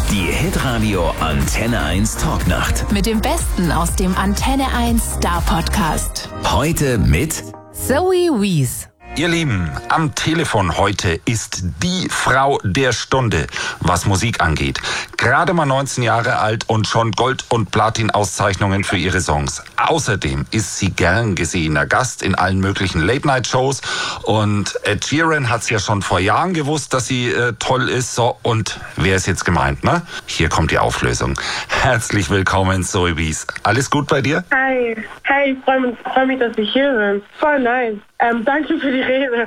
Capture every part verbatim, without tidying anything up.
Die Hitradio Antenne eins Talknacht. Mit dem Besten aus dem Antenne eins Star Podcast. Heute mit Zoe Wees. Ihr Lieben, am Telefon heute ist die Frau der Stunde, was Musik angeht. Gerade mal neunzehn Jahre alt und schon Gold- und Platin-Auszeichnungen für ihre Songs. Außerdem ist sie gern gesehener Gast in allen möglichen Late-Night-Shows. Und Ed Sheeran hat es ja schon vor Jahren gewusst, dass sie äh, toll ist. So, und wer ist jetzt gemeint, ne? Hier kommt die Auflösung. Herzlich willkommen, Zoe Wees. Alles gut bei dir? Hi, hey, ich freue mich, freu mich, dass ich hier bin. Voll nice. Ähm, danke für die Rede.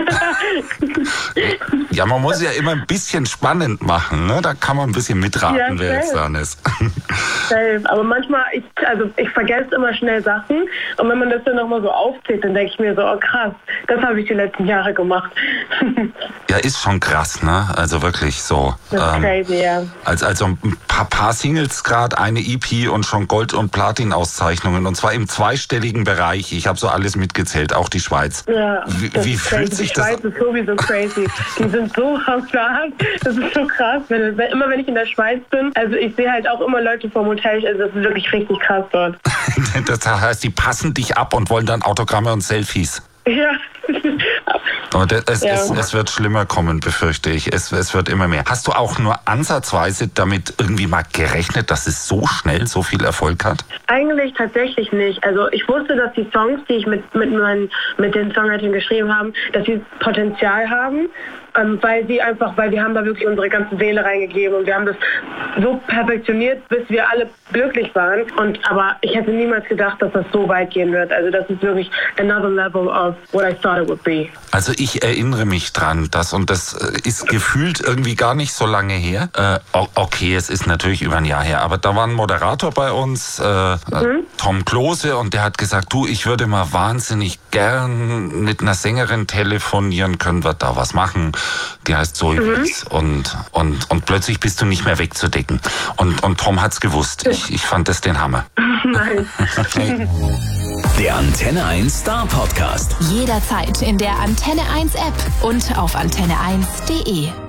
Ja, man muss ja immer ein bisschen spannend machen, ne? Da kann man ein bisschen mitraten, Ja, wer jetzt safe. dran ist. Safe. Aber manchmal, ich, also ich vergesse immer schnell Sachen. Und wenn man das dann nochmal so aufzählt, dann denke ich mir so, oh krass, das habe ich die letzten Jahre gemacht. Ja, ist schon krass, ne? Also wirklich so. Das ist ähm, crazy, ja. als, also ein paar, paar Singles gerade, eine E P und schon Gold- und Platin-Auszeichnungen. Und zwar im zweistelligen Bereich. Ich habe so alles mitgezählt, auch die Schweiz. Ja, Wie, das wie ist fühlt crazy. sich Die das Schweiz ist sowieso crazy. Die sind so am Start. Das ist so krass. Wenn, wenn, immer wenn ich in der Schweiz bin, also ich sehe halt auch immer Leute vom Hotel. Also das ist wirklich richtig krass dort. Das heißt, die passen dich ab und wollen dann Autogramme und Selfies. Ja. Und es, Ja. es, es wird schlimmer kommen, befürchte ich. Es, es wird immer mehr. Hast du auch nur ansatzweise damit irgendwie mal gerechnet, dass es so schnell so viel Erfolg hat? Eigentlich tatsächlich nicht. Also ich wusste, dass die Songs, die ich mit mit meinen, mit den Songwritern geschrieben haben, dass sie Potenzial haben, ähm, weil sie einfach, weil wir haben da wirklich unsere ganze Seele reingegeben und wir haben das so perfektioniert, bis wir alle glücklich waren. Und aber ich hätte niemals gedacht, dass das so weit gehen wird. Also das ist wirklich another level of what I thought it would be. Also ich erinnere mich dran, dass, und das ist gefühlt irgendwie gar nicht so lange her. Äh, okay, es ist natürlich über ein Jahr her, aber da war ein Moderator bei uns, äh, mhm. Tom Klose, und der hat gesagt, du, ich würde mal wahnsinnig gern mit einer Sängerin telefonieren, können wir da was machen? Die heißt Zoe Wees. Mhm. Und, und, und plötzlich bist du nicht mehr wegzudecken. Und, und Tom hat's gewusst. Ich, ich fand das den Hammer. Nein. der Antenne eins Star Podcast. Jederzeit in der Antenne eins App und auf antenne eins punkt de.